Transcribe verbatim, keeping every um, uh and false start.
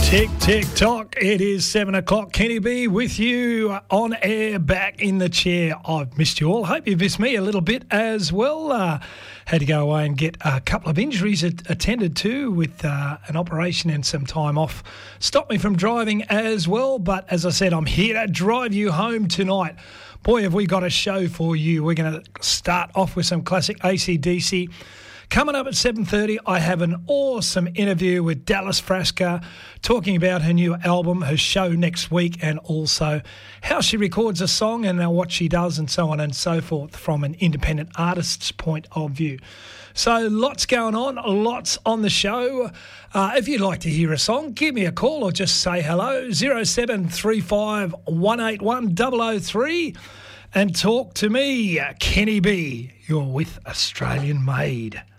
Tick, tick, tock. It is seven o'clock. Kenny B with you on air, back in the chair. I've missed you all. Hope you've missed me a little bit as well. Uh, had to go away and get a couple of injuries at, attended to with uh, an operation and some time off. Stopped me from driving as well. But as I said, I'm here to drive you home tonight. Boy, have we got a show for you. We're going to start off with some classic A C D C. Coming up at seven thirty, I have an awesome interview with Dallas Frasca talking about her new album, her show next week, and also how she records a song and what she does and so on and so forth from an independent artist's point of view. So lots going on, lots on the show. Uh, if you'd like to hear a song, give me a call or just say hello, zero seven three five one eight one zero zero three, and talk to me, Kenny B. You're with Australian Made.